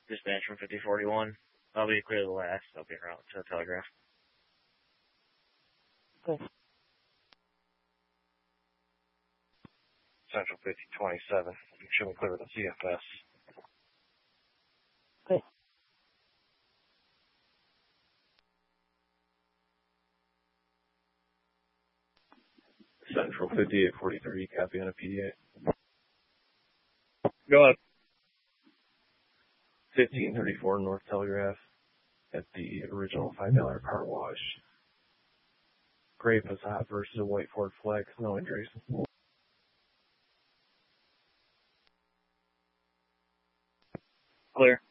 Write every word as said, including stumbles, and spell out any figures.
Dispatch from fifty forty-one. I'll be clear the last. I'll be around to the Telegraph. Okay. Central fifty twenty-seven. Show me clear the C F S. Okay. Central fifty-eight forty-three, copy on a P D A. Go ahead. fifteen thirty-four North Telegraph at the original five dollar car wash. Gray Passat versus a white Ford Flex, no injuries. Clear.